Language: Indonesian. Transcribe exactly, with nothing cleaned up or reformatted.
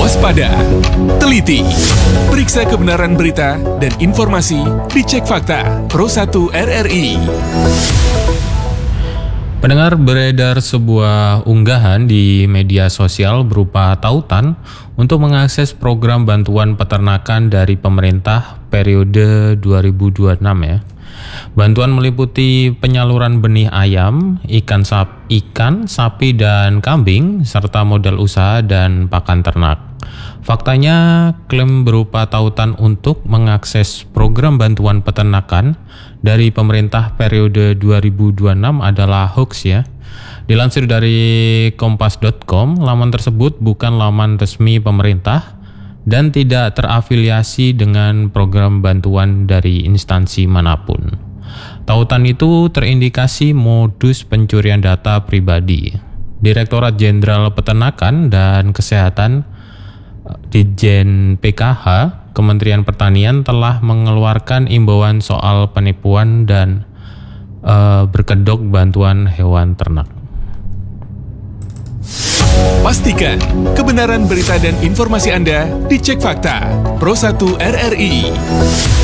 waspada, teliti, periksa kebenaran berita dan informasi, dicek fakta. Pro satu R R I. Pendengar, beredar sebuah unggahan di media sosial berupa tautan untuk mengakses program bantuan peternakan dari pemerintah periode dua ribu dua puluh enam ya. Bantuan meliputi penyaluran benih ayam, ikan, sap, ikan, sapi dan kambing, serta modal usaha dan pakan ternak. Faktanya, klaim berupa tautan untuk mengakses program bantuan peternakan dari pemerintah periode dua ribu dua puluh enam adalah hoax ya. Dilansir dari kompas dot com, laman tersebut bukan laman resmi pemerintah dan tidak terafiliasi dengan program bantuan dari instansi manapun. Tautan itu terindikasi modus pencurian data pribadi. Direktorat Jenderal Peternakan dan Kesehatan Ditjen P K H Kementerian Pertanian telah mengeluarkan imbauan soal penipuan dan uh, berkedok bantuan hewan ternak. Pastikan kebenaran berita dan informasi Anda dicek fakta. Pro satu R R I.